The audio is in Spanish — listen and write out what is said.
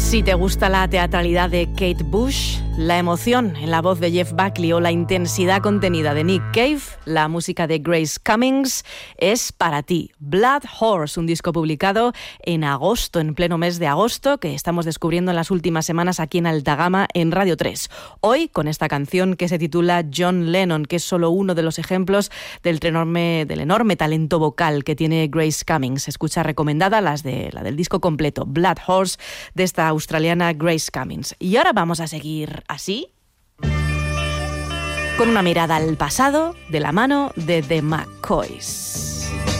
Si te gusta la teatralidad de Kate Bush, la emoción en la voz de Jeff Buckley o la intensidad contenida de Nick Cave, la música de Grace Cummings es para ti. Blood Horse, un disco publicado en agosto, en pleno mes de agosto, que estamos descubriendo en las últimas semanas aquí en Alta Gama en Radio 3. Hoy con esta canción que se titula John Lennon, que es solo uno de los ejemplos del enorme talento vocal que tiene Grace Cummings. Escucha recomendada la del disco completo, Blood Horse, de esta australiana Grace Cummings. Y ahora vamos a seguir así, con una mirada al pasado de la mano de The McCoys.